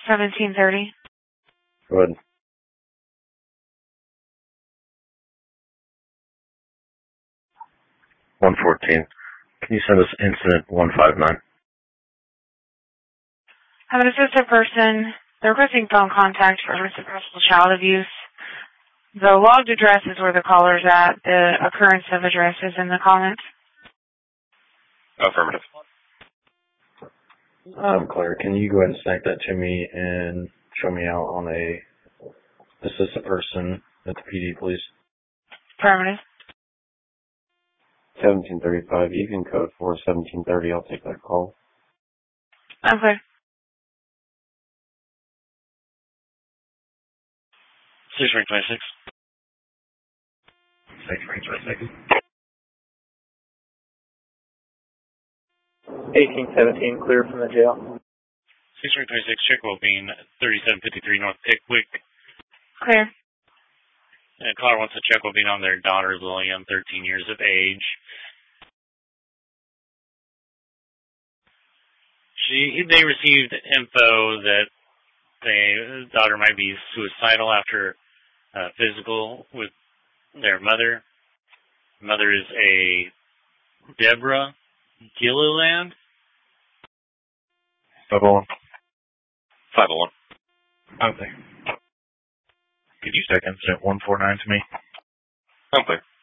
1730. Go ahead. (114). Can you send us incident 159? Have an assistant person. They're requesting phone contact for reciprocal child abuse. The logged address is where the caller's at. The occurrence of address is in the comments. Affirmative. Claire, can you go ahead and snag that to me and show me out on a assistant person at the PD, please? Affirmative. 1735, you can code for 1730. I'll take that call. Okay. 6 ring 26. 6 ring 26. 1817, clear from the jail. 6 ring 26, check well being 3753 North Pickwick. Clear. And caller wants to check well being on their daughter, Lillian, 13 years of age. They received info that the daughter might be suicidal after physical with their mother. Mother is a Deborah Gilliland. 501. 501. Okay. Could you check incident 149 to me? I'm clear.